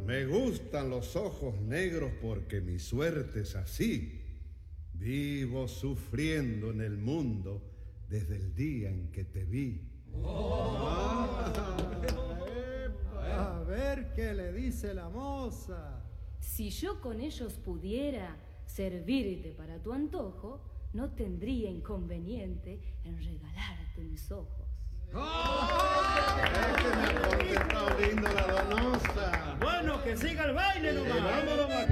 Me gustan los ojos negros porque mi suerte es así. Vivo sufriendo en el mundo desde el día en que te vi. A ver qué le dice la moza. Si yo con ellos pudiera servirte para tu antojo, no tendría inconveniente en regalarte mis ojos. Me ha contestado lindo la donosa. Bueno, que siga el baile nomás. Vámonos,